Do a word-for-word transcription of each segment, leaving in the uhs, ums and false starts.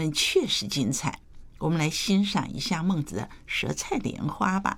论确实精彩，我们来欣赏一下孟子的舌灿莲花吧。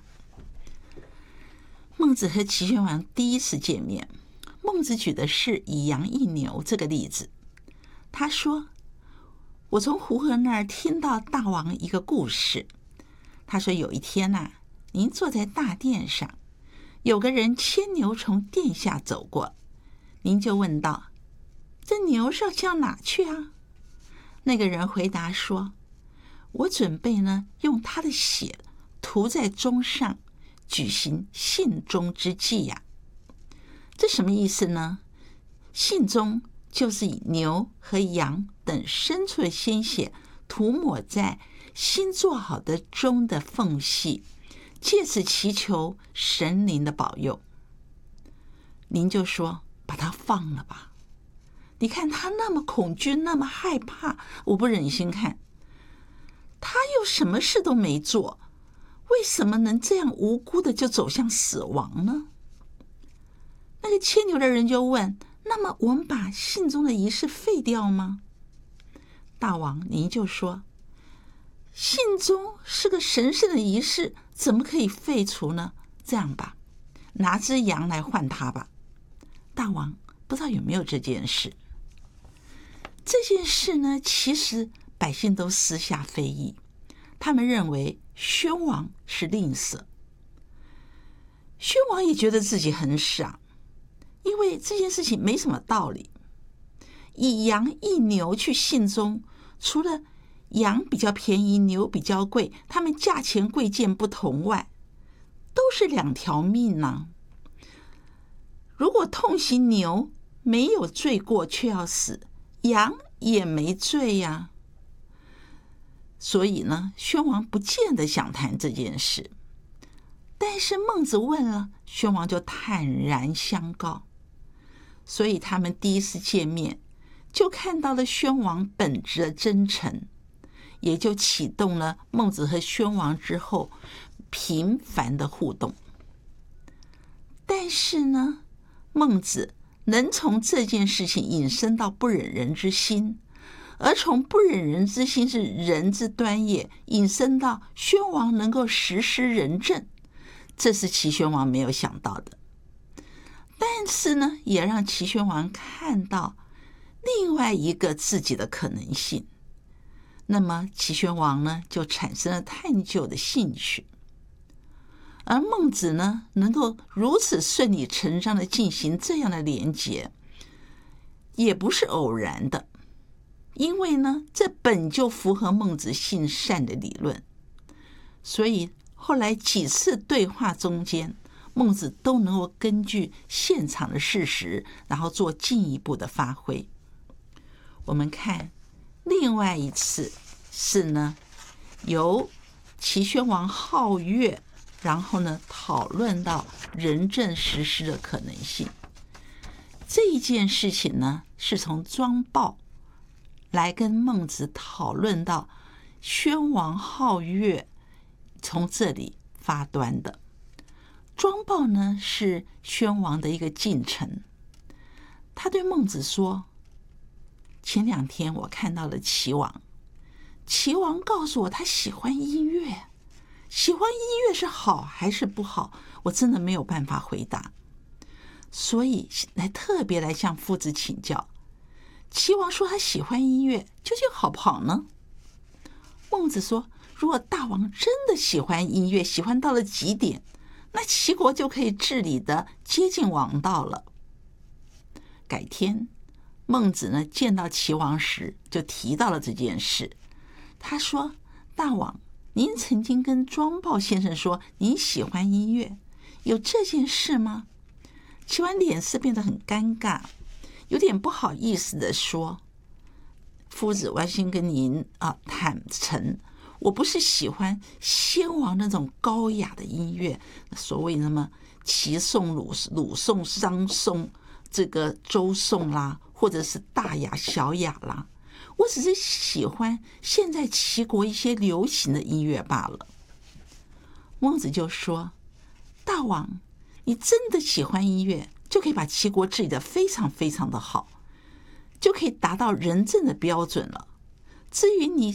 孟子和齐宣王第一次见面，孟子举的是以羊易牛这个例子。他说，我从胡亥那儿听到大王一个故事。他说，有一天啊，您坐在大殿上，有个人牵牛从殿下走过，您就问道，这牛是要向哪去啊？那个人回答说，我准备呢用他的血涂在钟上，举行信钟之祭呀、啊。这什么意思呢？信钟就是以牛和羊等牲畜的鲜血涂抹在新做好的钟的缝隙，借此祈求神灵的保佑。您就说，把它放了吧，你看他那么恐惧，那么害怕，我不忍心看。他又什么事都没做，为什么能这样无辜的就走向死亡呢？那个牵牛的人就问，那么我们把信中的仪式废掉吗？大王您就说，信中是个神圣的仪式，怎么可以废除呢？这样吧，拿只羊来换它吧。大王不知道有没有这件事。这件事呢，其实百姓都私下非议，他们认为宣王是吝啬。宣王也觉得自己很傻，因为这件事情没什么道理。以羊易牛去信中，除了羊比较便宜，牛比较贵，他们价钱贵贱不同外，都是两条命呢、啊。如果痛惜牛没有罪过却要死，羊也没罪呀、啊。所以呢，宣王不见得想谈这件事。但是孟子问了，宣王就坦然相告。所以他们第一次见面，就看到了宣王本质的真诚，也就启动了孟子和宣王之后频繁的互动。但是呢，孟子能从这件事情引申到不忍人之心，而从不忍人之心是人之端也，引申到宣王能够实施仁政，这是齐宣王没有想到的。但是呢，也让齐宣王看到另外一个自己的可能性。那么齐宣王呢，就产生了探究的兴趣。而孟子呢，能够如此顺理成章的进行这样的连结，也不是偶然的，因为呢，这本就符合孟子性善的理论。所以后来几次对话中间，孟子都能够根据现场的事实，然后做进一步的发挥。我们看另外一次是呢，由齐宣王好乐，然后呢讨论到仁政实施的可能性。这一件事情呢，是从庄豹来跟孟子讨论到宣王好乐，从这里发端的。庄豹呢是宣王的一个近臣，他对孟子说，前两天我看到了齐王，齐王告诉我他喜欢音乐，喜欢音乐是好还是不好，我真的没有办法回答，所以来特别来向夫子请教。齐王说他喜欢音乐，究竟好不好呢？孟子说，如果大王真的喜欢音乐，喜欢到了极点，那齐国就可以治理的接近王道了。改天孟子呢见到齐王时，就提到了这件事。他说，大王，您曾经跟庄豹先生说您喜欢音乐，有这件事吗？齐王脸色变得很尴尬，有点不好意思的说，夫子，我要先跟您啊坦诚，我不是喜欢先王那种高雅的音乐，所谓什么齐颂、鲁鲁颂、商颂、这个周颂啦，或者是大雅、小雅啦，我只是喜欢现在齐国一些流行的音乐罢了。孟子就说，大王，你真的喜欢音乐，就可以把齐国治理得非常非常的好，就可以达到仁政的标准了。至于你